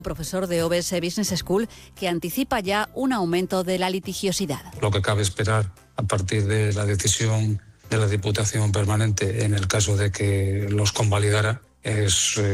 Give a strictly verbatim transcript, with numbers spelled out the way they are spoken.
Profesor de O B S Business School, que anticipa ya un aumento de la litigiosidad. Lo que cabe esperar a partir de la decisión de la Diputación Permanente, en el caso de que los convalidara, es